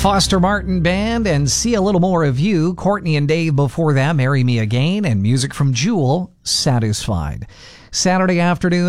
Foster Martin Band and See a Little More of You. Courtney and Dave before that, Marry Me Again, and music from Jewel, Satisfied. Saturday afternoon.